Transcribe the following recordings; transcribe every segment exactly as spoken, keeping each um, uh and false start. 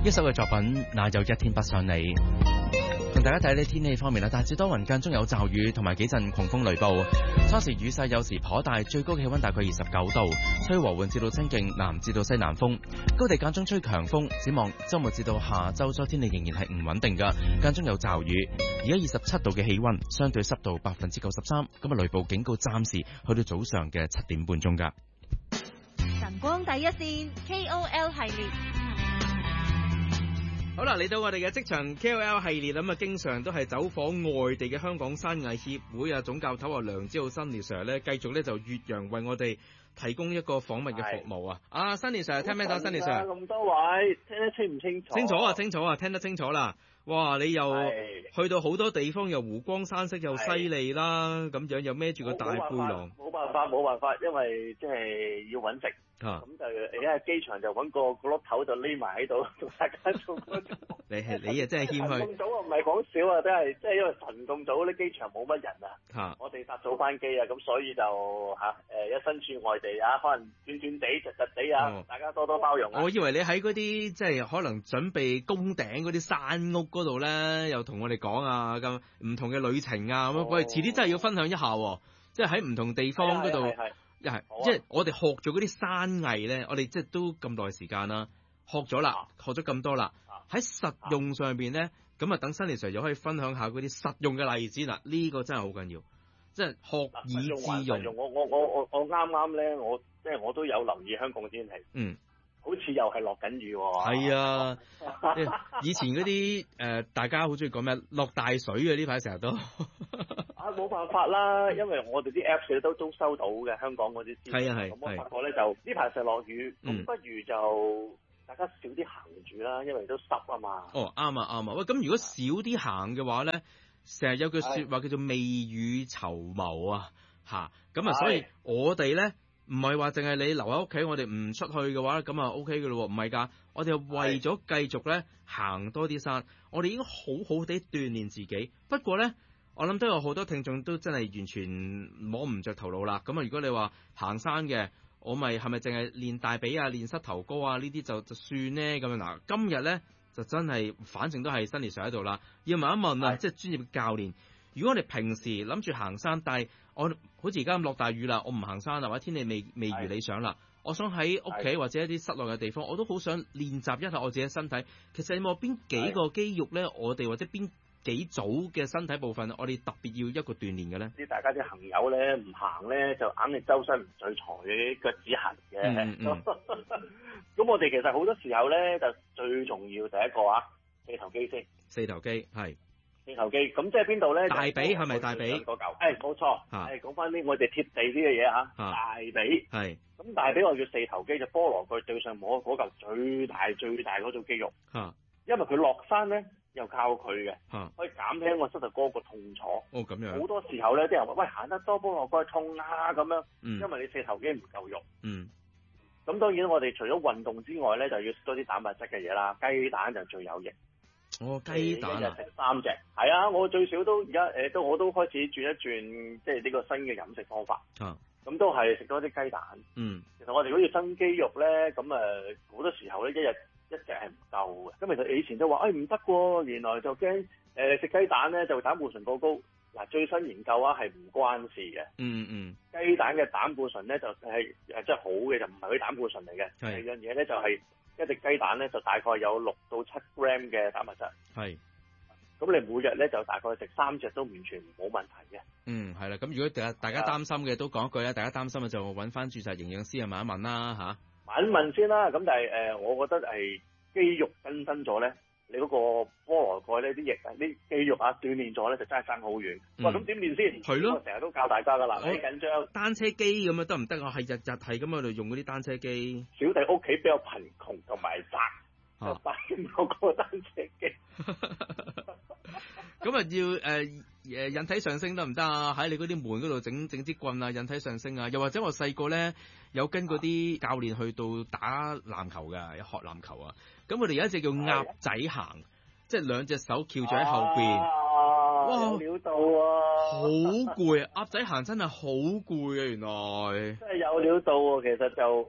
一首嘅作品《哪有一天不想你》。同大家睇呢天氣方面啦，大致多雲間中有驟雨同埋幾陣狂風雷暴，初時雨勢有時頗大，最高氣溫大概二十九度，吹和緩至到清勁南至到西南風，高地間中吹強風。展望周末至到下周初天氣仍然係唔穩定噶，間中有驟雨。而家二十七度嘅氣溫，相對濕度百分之九十三，咁啊雷暴警告暫時去到早上嘅七點半鐘噶。 晨光第一線 K O L 系列。 好啦，嚟到我哋嘅職場 K O L 系列咁啊，經常都係走訪外地嘅香港山藝協會啊總教頭啊梁之浩 Sunny Sir 咧，繼續咧就越洋為我哋提供一個訪問嘅服務啊！啊 Sunny Sir 聽唔聽到 Sunny Sir？ 咁多位聽得清唔清楚？ 清楚啊，清楚啊，聽得清楚啦！哇，你又去到好多地方，又湖光山色又犀利啦，咁樣又孭住個大背囊。 冇辦法，冇辦法，因為即係要揾食。 啊！ 咁就而家喺機場就揾個角落頭就匿埋喺度同大家做嗰種。 你係你啊，真係謙虛。 咁早啊，唔係講笑啊，真係即係因為晨咁早啲機場冇乜人啊。 嚇！ 我哋搭早班機啊，咁所以就嚇誒一身處外地啊，可能轉轉地、窒窒地啊，大家多多包容啊。 我以為你喺嗰啲即係可能準備攻頂嗰啲山屋嗰度咧，又同我哋講啊咁唔同嘅旅程啊咁。喂，遲啲真係要分享一下喎，即係喺唔同地方嗰度。一係，即係我哋學咗嗰啲山藝咧，我哋即係都咁耐時間啦，學咗啦，學咗咁多啦，喺實用上邊咧，咁啊等Sunny Sir又可以分享下嗰啲實用嘅例子嗱，呢個真係好緊要，即係學以致用。 我我我我我啱啱咧，我即係我都有留意香港嘅天氣。嗯。好似又係落緊雨喎。 係啊，以前嗰啲誒，大家好中意講咩落大水嘅呢排成日都。 啊，冇辦法啦，因為我哋啲 Apps 都都收到嘅香港嗰啲資訊。係啊係。咁我發覺咧就呢排成日落雨，咁、嗯、不如就大家少啲行住啦，因為都濕啊嘛。 哦，啱啊啱啊，喂，咁如果少啲行嘅話咧，成日有句説話叫做未雨綢繆啊，嚇，咁啊，所以我哋咧。唔係話淨係你留喺屋企，我哋唔出去嘅話，咁啊 O K 嘅咯喎，唔係㗎，我哋為咗繼續咧行多啲山，我哋應該好好地鍛鍊自己。不過咧，我諗都有好多聽眾都真係完全摸唔着頭腦啦。咁啊，如果你話行山嘅，我咪係咪淨係練大髀啊、練膝頭哥啊呢啲就就算咧咁樣嗱？今日咧就真係，反正都係Sunny Sir喺度啦，要問一問啊，即係專業嘅教練。如果我哋平時諗住行山，但係我好似而家咁落大雨啦，我唔行山啦，或者天氣未未如理想啦，我想喺屋企或者一啲室內嘅地方，我都好想練習一下我自己身體。其實有冇邊幾個肌肉咧？我哋或者邊幾組嘅身體部分，我哋特別要一個鍛鍊嘅咧？ 啲大家啲行友咧唔行咧，就硬係周身唔聚財嘅腳趾痕嘅。咁、嗯嗯、我哋其實好多時候咧，就最重要第一個啊，四頭肌先。四頭肌係。四頭肌咁即係邊度咧？大髀係咪大髀？嗰嚿，誒冇錯，係講翻啲我哋貼地啲嘅嘢嚇。大髀係，咁大髀我叫四頭肌，就菠蘿蓋對上摸嗰嚿最大最大嗰種肌肉。嚇，因為佢落山咧又靠佢嘅，嚇，可以減輕我膝頭哥個痛楚。哦，咁樣。好多時候咧，啲人話喂行得多菠蘿蓋痛啊咁樣，嗯，因為你四頭肌唔夠肉。嗯。咁當然我哋除咗運動之外咧，就要多啲蛋白質嘅嘢啦，雞蛋就最有益。哦，雞蛋啊！一日食三隻，係啊！我最少都而家誒，都我都開始轉一轉，即係呢個新嘅飲食方法。啊，咁都係食多啲雞蛋。嗯，其實我哋如果要增肌肉咧，咁誒好多時候咧，一日一隻係唔夠嘅。咁其實以前都話誒唔得喎，原來就驚誒食雞蛋咧就膽固醇過高。嗱，最新研究啊係唔關事嘅。嗯嗯，雞蛋嘅膽固醇咧就係誒即係好嘅，就唔係佢膽固醇嚟嘅。係樣嘢咧就係。一隻雞蛋咧就大概有六到七 gram 嘅蛋白質，係，咁你每日咧就大概食三隻都完全冇問題嘅。嗯，係啦，咁如果大大家擔心嘅都講一句啦，大家擔心嘅就揾翻註冊營養師啊問一問啦嚇。問一問先啦，咁但係誒、呃，我覺得係肌肉更新咗咧。你嗰個菠蘿蓋呢啲液啊，啲肌肉啊鍛鍊咗咧，就真係爭好遠。哇、嗯！咁點練先？係咯，我成日都教大家噶啦，你緊張。單車機咁樣得唔得啊？係日日係咁喺度用嗰啲單車機。小弟屋企比較貧窮同埋窄，就買唔到個單車機。咁啊要誒誒引體上升得唔得啊？喺你嗰啲門嗰度整整支棍啊，引體上升啊。又或者我細個咧有跟嗰啲教練去到打籃球嘅，學籃球啊。咁我哋有一隻叫鴨仔行，即係兩隻手翹住喺後邊。哇！有料到啊！好攰啊！鴨仔行真係好攰啊！原來真係有料到喎。其實就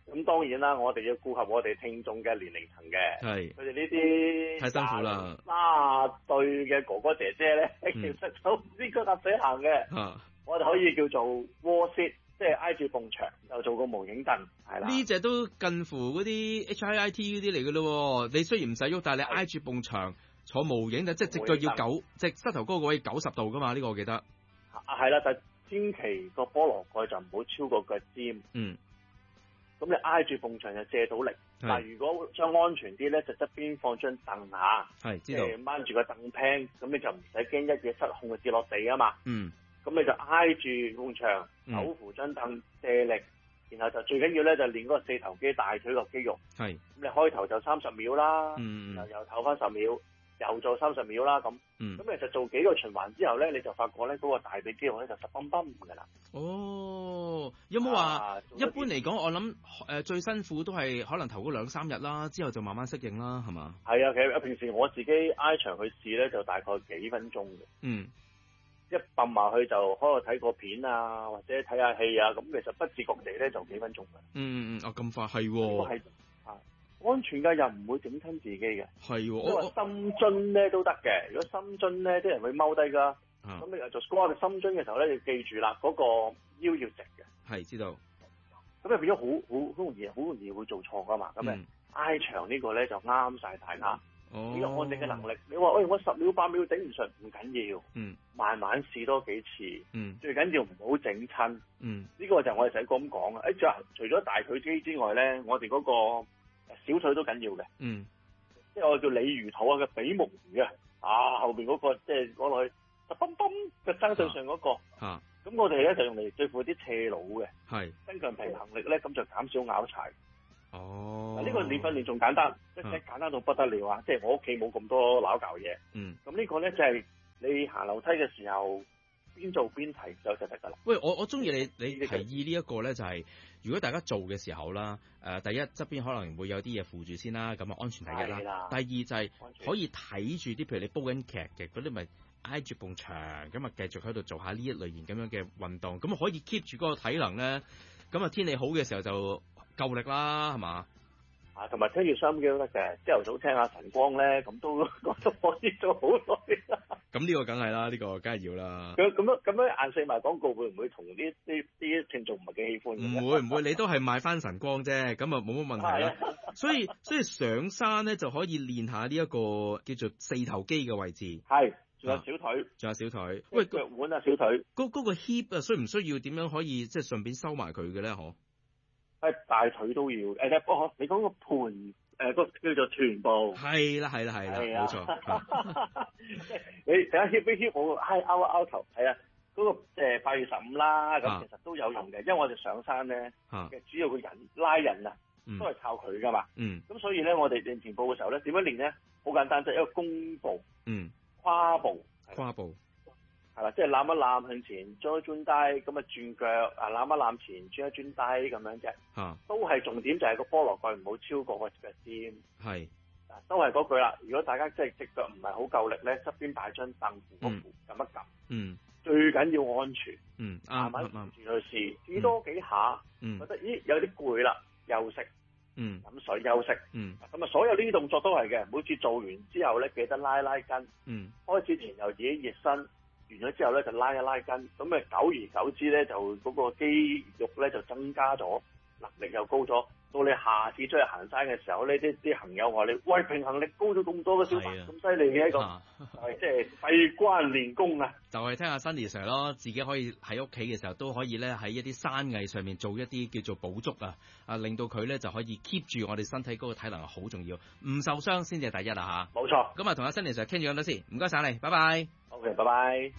咁當然啦，我哋要顧合我哋聽眾嘅年齡層嘅， 係佢哋呢啲太辛苦啦。 卅歲嘅哥哥姐姐咧， 嗯、 其實就唔知腳踏水行嘅。 啊、 我哋可以叫做窩 sit，即係挨住埲牆就做個無影凳，係啦。 呢隻都近乎嗰啲 H I I T 嗰啲嚟嘅咯。你雖然唔使喐，但係你挨住埲牆坐無影凳，即係隻腳要九，即係膝頭哥個位九十度噶嘛？呢、呢個我記得。 啊，係啦，就千祈個菠蘿蓋就唔好超過腳尖。 嗯。 咁你挨住埲牆就借到力。但係如果想安全啲咧，就側邊放張凳下， 係知道。誒掹住個凳平，咁你就唔使驚一嘢失控就跌落地啊嘛。 嗯。 咁你就挨住埲牆，手扶張凳借力，然後就最緊要咧就練嗰個四頭肌大腿個肌肉。係。咁你開頭就三十秒啦，嗯、然後又唞翻十秒。又做三十秒啦，咁，咁、嗯、其實做幾個循環之後咧，你就發覺咧嗰個大髀肌肉咧就實崩崩㗎啦。 哦，有冇話、啊、一般嚟講，我諗誒最辛苦都係可能頭嗰兩三日啦，之後就慢慢適應啦，係嘛？ 係啊，其實平時我自己挨牆去試咧，就大概幾分鐘嘅。 嗯， 一揼埋去就開度睇個片啊，或者睇下戲啊，咁其實不自覺地咧就幾分鐘㗎。 嗯嗯嗯，哦咁快係喎。 安全嘅又唔會整親自己嘅， 係喎。 我話深蹲咧都得嘅，如果深蹲咧啲人會踎低㗎，咁你又做 squat 深蹲嘅時候咧，要記住啦，嗰、那個腰要直嘅。係知道。咁就變咗好好好容易，好容易會做錯㗎嘛。咁誒挨牆呢個咧就啱晒大家。哦。你有按力嘅能力，你話喂我十秒八秒頂唔順，唔緊要。嗯。慢慢試多幾次。嗯。最緊要唔好整親。嗯。呢、這個就我哋成日咁講啊！誒，仲除咗大腿肌之外咧，我哋嗰、那個。小腿都緊要嘅，嗯，即係我叫鯉魚肚啊，嘅比目魚啊，啊後邊嗰、那個即係攞落去，就嘣嘣嘅身對上嗰、那個，嚇、啊，咁我哋咧就用嚟對付啲斜佬嘅，係增強平衡力咧，咁就減少拗柴。哦，呢、這個練訓練仲簡單，即係簡單到不得了啊！即係我屋企冇咁多拗教嘢，嗯，咁呢個咧就係、是、你行樓梯嘅時候邊做邊提就就得㗎啦。喂，我我中意你你提議呢一個咧就係、是。如果大家做嘅時候啦，誒、呃、第一側邊可能會有啲嘢扶住先啦，咁啊安全第一啦。第二就係可以睇住啲，譬如你煲緊劇嘅嗰啲，咪挨住埲牆，咁啊繼續喺度做下呢一類型咁樣嘅運動，咁啊可以 keep 住嗰個體能咧。咁啊天氣好嘅時候就夠力啦，係嘛？啊，同埋聽住收音機都得嘅，朝頭早聽下晨光咧，咁都都可以做好耐啦。咁呢個梗係啦，呢、呢個梗係要啦。咁咁樣咁樣硬四賣廣告會唔會同啲啲啲聽眾唔係幾喜歡？唔會唔會，你都係賣翻晨光啫，咁啊冇乜問題啦。所以所以上山咧就可以練下呢一個叫做四頭肌嘅位置。係，仲有小腿，仲、啊、有小腿。喂，腳腕啊，小腿。嗰、嗰、嗰個 hip 啊，需唔需要點樣可以即係順便收埋佢嘅咧？嗬？誒，大腿都要。誒，不過你講個盤。誒，個叫做臀部，係啦係啦係啦，冇錯。你等下 hip 一 hip 我挨拗一拗頭，係啊，嗰、那個誒八月十五啦，咁其實都有用嘅、啊，因為我哋上山咧，嘅、啊、主要個人拉人啊，都係靠佢噶嘛。嗯。咁所以咧，我哋練臀部嘅時候咧，點樣練咧？好簡單，就係、一個弓步，嗯，跨步，跨步。係啦，即係攬一攬向前，轉一轉低，咁啊轉腳，啊攬一攬前，轉一轉低咁樣啫。啊，都係重點就係個菠蘿蓋唔好超過個腳尖。係，啊都係嗰句啦。如果大家即係隻腳唔係好夠力咧，側邊擺張凳扶一扶，撳一撳。嗯。最緊要安全。嗯。慢慢住去試，試多幾下。嗯。覺得咦有啲攰啦，休息。嗯。飲水休息。嗯。咁啊，所有呢啲動作都係嘅。每次做完之後咧，記得拉拉筋。嗯。開始前又自己熱身。完咗之後咧就拉一拉筋，咁誒久而久之咧就嗰個肌肉咧就增加咗，能力又高咗。到你下次出去行山嘅時候呢，啲啲朋友話你喂，平衡力高咗咁多嘅小白咁犀利嘅一個，係即係閉關練功啊！就係、是、聽下 Sunny Sir 咯，自己可以喺屋企嘅時候都可以咧喺一啲山藝上面做一啲叫做補足啊，啊令到佢咧就可以 keep 住我哋身體嗰個體能好重要，唔受傷先至係第一啊嚇！冇錯。咁啊同阿 Sunny Sir 傾咗咁多先，唔該晒你，拜拜。OK， 拜拜。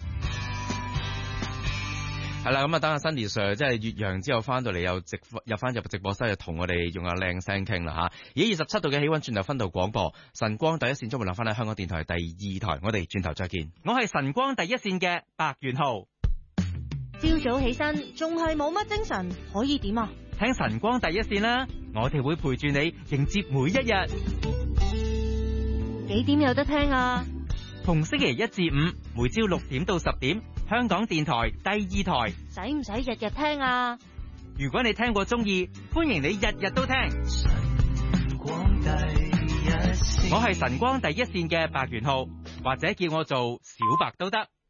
係啦，咁啊，等阿 Sunny Sir 即係越洋之後翻到嚟又直入翻入直播室，就同我哋用下靚聲傾啦吓。而家二十七度嘅氣溫，轉頭分道廣播，晨光第一線中會留翻喺香港電台第二台，我哋轉頭再見。我係晨光第一線嘅白元浩。 朝早起身仲係冇乜精神，可以點啊？ 聽晨光第一線啦，我哋會陪住你迎接每一日。 幾點有得聽啊？ 逢星期一至五，每朝六點到十點。香港電台第二台， 使唔使日日聽啊？ 如果你聽過中意，歡迎你日日都聽。我係晨光第一線嘅白元浩，或者叫我做小白都得。